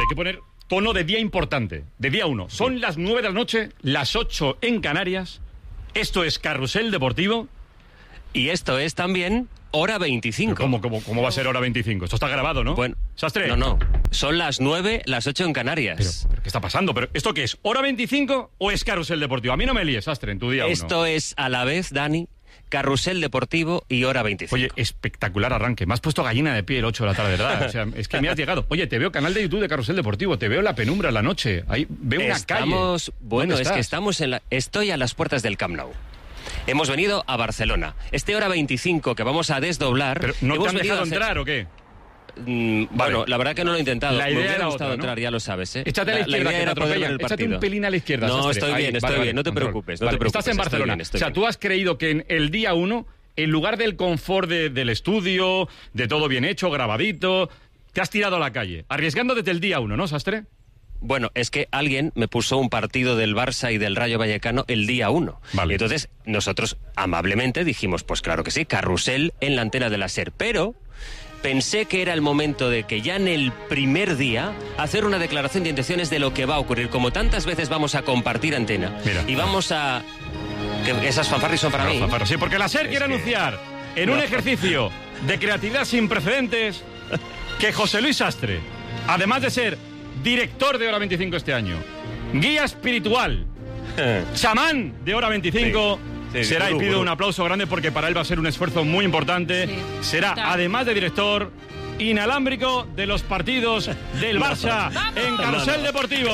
hay que poner tono de día importante, de día 1. Son las 9 de la noche, las 8 en Canarias. Esto es Carrusel Deportivo. Y esto es también Hora 25. ¿Cómo va a ser Hora 25? Esto está grabado, ¿no? Bueno, Sastre. No. Son las 9, las 8 en Canarias. ¿Pero qué está pasando? ¿Pero esto qué es? ¿Hora 25 o es Carrusel Deportivo? A mí no me líes, Sastre, en tu día 1. Esto es a la vez, Dani, Carrusel Deportivo y Hora 25. Oye, espectacular arranque. Me has puesto gallina de pie el 8 de la tarde, ¿verdad? O sea, es que me has llegado. Oye, te veo canal de YouTube de Carrusel Deportivo, te veo en la penumbra en la noche. Ahí veo una calle. Bueno, es que estamos estoy a las puertas del Camp Nou. Hemos venido a Barcelona. Este Hora 25 que vamos a desdoblar... ¿Pero no te han dejado entrar o qué? Bueno, la verdad que no lo he intentado. La idea me hubiera era gustado otra, ¿no? entrar, ya lo sabes, ¿eh? Échate a la izquierda, que te atropella. Échate un pelín a la izquierda. No, Sastre. estoy bien, Vale, no te preocupes. No te preocupes. Estás en Barcelona. Estoy bien. Tú has creído que en el día 1, en lugar del confort del estudio, de todo bien hecho, grabadito, te has tirado a la calle, arriesgando desde el día 1, ¿no, Sastre? Bueno, es que alguien me puso un partido del Barça y del Rayo Vallecano el día 1. Vale. Y entonces nosotros amablemente dijimos, pues claro que sí, Carrusel en la antena de la SER. Pero pensé que era el momento de que ya en el primer día hacer una declaración de intenciones de lo que va a ocurrir. Como tantas veces vamos a compartir antena. Mira. Y vamos a... Que esas fanfarris son para mí. Fanfarros, sí, porque la SER quiere anunciar en un ejercicio de creatividad sin precedentes que José Luis Sastre, además de ser director de Hora 25 este año, guía espiritual, chamán de Hora 25, será, y pido un aplauso grande porque para él va a ser un esfuerzo muy importante, será, además de director, inalámbrico de los partidos del Barça en Carrusel Deportivo.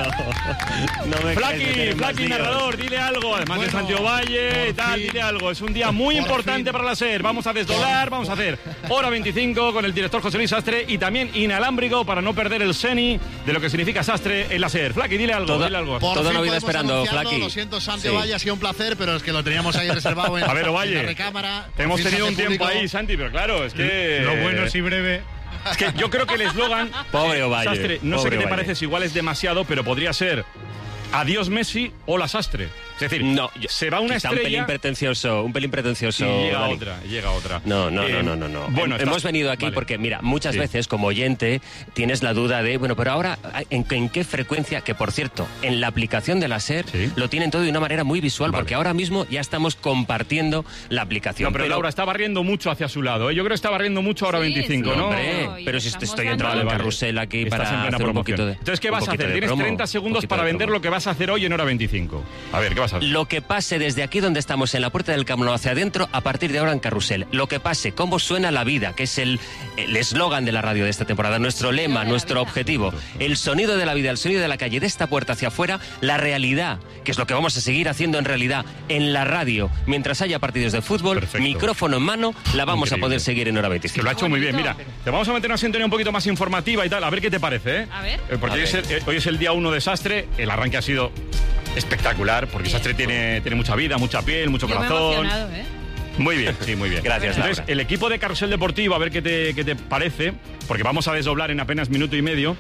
Flaky, narrador, dile algo, además de Santiago Valle y tal, dile algo. Es un día muy importante para la SER. Vamos a desdoblar, vamos a hacer Hora 25 con el director José Luis Sastre y también inalámbrico para no perder el seni de lo que significa Sastre en la SER. Flaky, dile algo, dile algo. Toda la vida esperando, Flaky. Lo siento, Santiago Valle, ha sido un placer, pero es que lo teníamos ahí reservado en, a ver, Ovalle, en la recámara. Hemos tenido un tiempo ahí, Santi, pero claro, es que... Lo bueno es y breve. Es que yo creo que el eslogan... Pobre Ovalle. Sastre, no sé qué te Ovalle. parece, si igual es demasiado, pero podría ser adiós Messi, hola Sastre. Es decir, no, se va una estrella... Un pelín pretencioso. Y llega Dani. otra. No. Bueno, hemos venido aquí vale. porque, mira, muchas veces como oyente tienes la duda de, bueno, pero ahora, ¿en qué frecuencia? Que, por cierto, en la aplicación de la SER lo tienen todo de una manera muy visual, porque ahora mismo ya estamos compartiendo la aplicación. No, pero Laura está barriendo mucho hacia su lado, ¿eh? Yo creo que está barriendo mucho Hora 25, ¿no? Hombre, pero si estoy entrando en Carrusel aquí Estás para en plena hacer un promoción. poquito de... Entonces, ¿qué vas a hacer? Tienes 30 segundos para vender lo que vas a hacer hoy en Hora 25. A ver, ¿qué vas a hacer? Lo que pase desde aquí donde estamos, en la puerta del Camp Nou hacia adentro, a partir de ahora en Carrusel. Lo que pase, cómo suena la vida, que es el eslogan de la radio de esta temporada, nuestro lema, nuestro objetivo. El sonido de la vida, el sonido de la calle, de esta puerta hacia afuera, la realidad, que es lo que vamos a seguir haciendo en realidad en la radio. Mientras haya partidos de fútbol, micrófono en mano, la vamos a poder seguir en Hora 25. Que lo ha hecho muy bien. Mira, te vamos a meter una sintonía un poquito más informativa y tal, a ver qué te parece, ¿eh? A ver. Porque hoy es el día 1 de Sastre, el arranque ha sido espectacular, porque Sastre tiene mucha vida, mucha piel, mucho corazón. Muy bien, sí, muy bien. Gracias, Entonces, Laura. el equipo de Carrusel Deportivo, a ver qué te parece, porque vamos a desdoblar en apenas minuto y medio,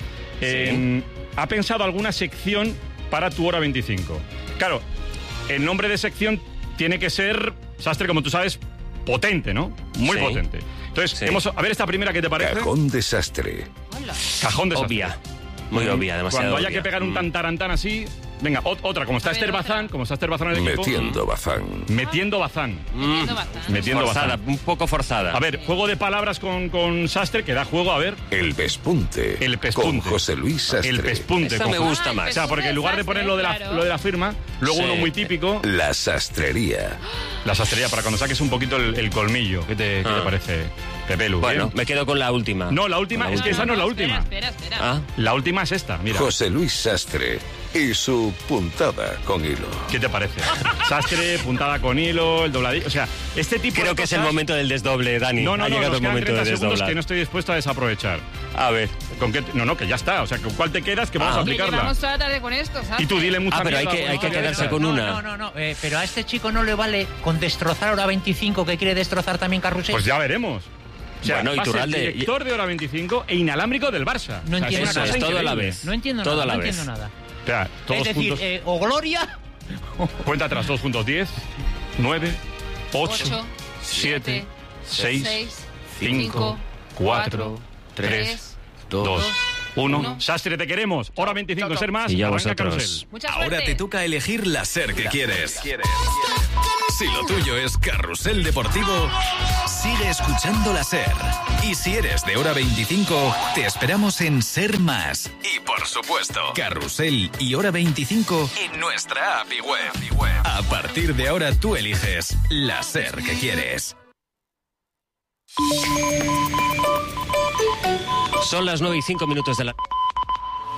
ha pensado alguna sección para tu Hora 25. Claro, el nombre de sección tiene que ser, Sastre, como tú sabes, potente, ¿no? Muy potente. Entonces, a ver esta primera, ¿qué te parece? Cajón de Sastre. Cajón de Sastre. Obvia. Muy obvia, demasiado Cuando haya obvia. que pegar un tantarantán así... Venga, otra, como está Esther Bazán en el equipo. Metiendo Bazán. Metiendo Bazán. Forzada, un poco forzada. A ver, juego de palabras con Sastre, que da juego, a ver. El Pespunte. El Pespunte. Con José Luis Sastre. El Pespunte. Esta me gusta más. O sea, porque en lugar de poner lo de la firma, luego uno muy típico. La Sastrería. La Sastrería, para cuando saques un poquito el colmillo. ¿Qué te parece, Pepe Lu? Bueno, me quedo con la última. No, la última, es que esa no es la última. Espera. Ah, La última es esta, mira. José Luis Sastre y su puntada con hilo. ¿Qué te parece? Sastre, puntada con hilo, el dobladillo. O sea, este tipo creo de que es cosas... el momento del desdoble, Dani. No, ha llegado nos el quedan momento 30 de segundos desdoblar. que no estoy dispuesto a desaprovechar. A ver. ¿Con qué? No, que ya está. O sea, ¿con cuál te quedas? Que vamos a aplicarla. Llevamos toda la tarde con esto, ¿sabes? Y tú dile mucha pero mierda, hay que quedarse con una. No. Pero a este chico no le vale con destrozar Hora 25, que quiere destrozar también Carrusel. Pues ya veremos. O sea, Bueno, va a ser Iturralde... director de Hora 25 e inalámbrico del Barça. No entiendo eso nada. es, todo a la increíble. vez. No entiendo todo nada, a la no vez. entiendo nada. O sea, todos Es decir, juntos. o Gloria... Cuenta atrás, todos juntos. 10, 9, 8, 7, 6, 5, 4, 3, 2, 1. Sastre, te queremos. Hora 25, ser más. Y ya Arranca vosotros. Carrusel. Mucha Ahora suerte. te toca elegir la SER que quieres. Si lo tuyo es Carrusel Deportivo, sigue escuchando la SER. Y si eres de Hora 25, te esperamos en Ser Más. Y por supuesto, Carrusel y Hora 25 en nuestra app y web. A partir de ahora tú eliges la SER que quieres. Son las 9:05 de la...